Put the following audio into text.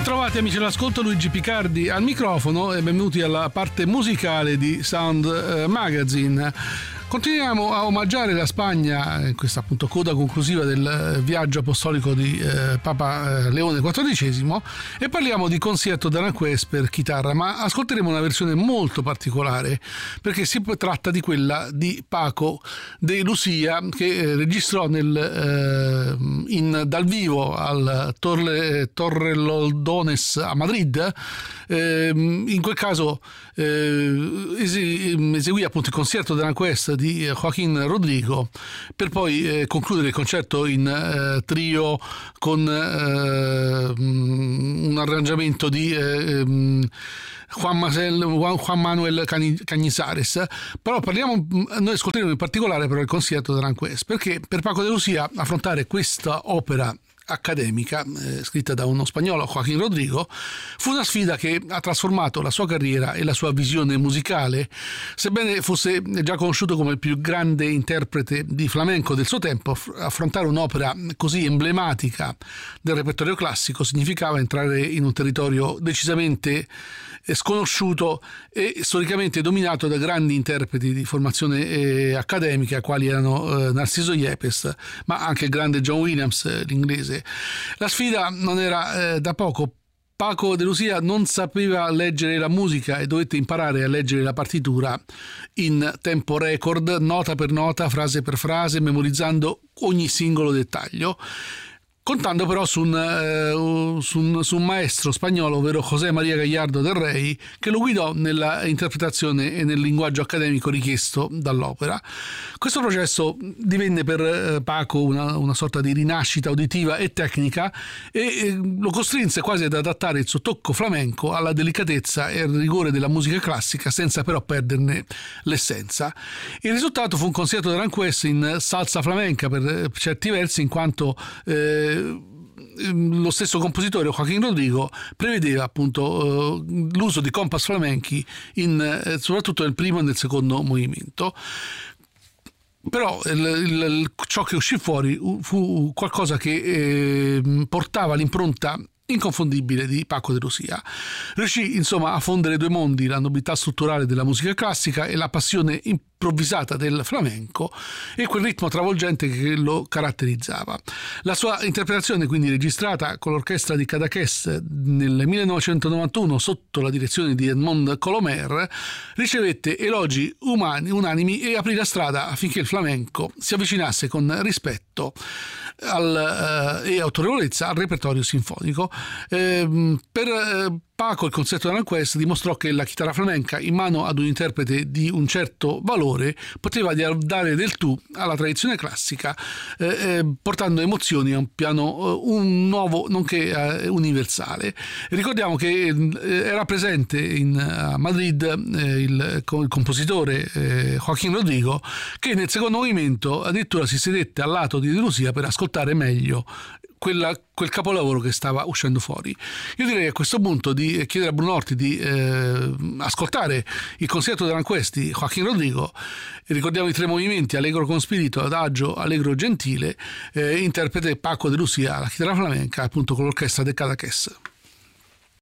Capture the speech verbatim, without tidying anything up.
Bentrovati amici all'ascolto, Luigi Picardi al microfono e benvenuti alla parte musicale di Sound Magazine. Continuiamo a omaggiare la Spagna in questa appunto coda conclusiva del viaggio apostolico di eh, Papa eh, Leone quattordicesimo e parliamo di concerto d'Aranjuez per chitarra, ma ascolteremo una versione molto particolare perché si tratta di quella di Paco de Lucia che eh, registrò nel, eh, in, dal vivo al Torre, Torrelodones a Madrid. Eh, in quel caso eh, eseguì appunto il concerto d'Aranjuez di Joaquín Rodrigo per poi eh, concludere il concerto in eh, trio con eh, un arrangiamento di eh, Juan, Marcel, Juan Manuel Cañizares. Però parliamo, noi ascolteremo in particolare però il concerto d'Aranjuez perché per Paco de Lucia affrontare questa opera accademica eh, scritta da uno spagnolo, Joaquín Rodrigo, fu una sfida che ha trasformato la sua carriera e la sua visione musicale. Sebbene fosse già conosciuto come il più grande interprete di flamenco del suo tempo, affrontare un'opera così emblematica del repertorio classico significava entrare in un territorio decisamente sconosciuto e storicamente dominato da grandi interpreti di formazione eh, accademica quali erano eh, Narciso Yepes ma anche il grande John Williams, eh, l'inglese. La sfida non era eh, da poco. Paco de Lucia non sapeva leggere la musica e dovette imparare a leggere la partitura in tempo record, nota per nota, frase per frase, memorizzando ogni singolo dettaglio, contando però su un, uh, su, un, su un maestro spagnolo, ovvero José María Gallardo del Rey, che lo guidò nella interpretazione e nel linguaggio accademico richiesto dall'opera. Questo processo divenne per uh, Paco una, una sorta di rinascita uditiva e tecnica e, e lo costrinse quasi ad adattare il suo tocco flamenco alla delicatezza e al rigore della musica classica senza però perderne l'essenza. Il risultato fu un concerto d'Aranjuez in salsa flamenca per certi versi, in quanto eh, lo stesso compositore Joaquín Rodrigo prevedeva appunto uh, l'uso di compas flamenchi in, eh, soprattutto nel primo e nel secondo movimento. Però il, il, ciò che uscì fuori fu qualcosa che eh, portava l'impronta inconfondibile di Paco de Lucia. Riuscì insomma a fondere due mondi, la nobiltà strutturale della musica classica e la passione improvvisata del flamenco e quel ritmo travolgente che lo caratterizzava. La sua interpretazione, quindi registrata con l'orchestra di Cadaqués nel millenovecentonovantuno sotto la direzione di Edmond Colomer, ricevette elogi umani, unanimi e aprì la strada affinché il flamenco si avvicinasse con rispetto al, eh, e autorevolezza al repertorio sinfonico. Eh, per eh, Paco il concerto d'Aranjuez dimostrò che la chitarra flamenca in mano ad un interprete di un certo valore poteva dare del tu alla tradizione classica, eh, eh, portando emozioni a un piano eh, un nuovo nonché eh, universale. Ricordiamo che eh, era presente in, a Madrid eh, il, il compositore eh, Joaquín Rodrigo, che nel secondo movimento addirittura si sedette al lato di De Lucia per ascoltare meglio Quella, quel capolavoro che stava uscendo fuori. Io direi a questo punto di chiedere a Bruno Orti di eh, ascoltare il concerto d'Aranjuez di Joaquín Rodrigo. E ricordiamo i tre movimenti: allegro con spirito, adagio, allegro gentile, eh, interprete Paco de Lucia alla chitarra flamenca, appunto con l'orchestra de Cadaqués.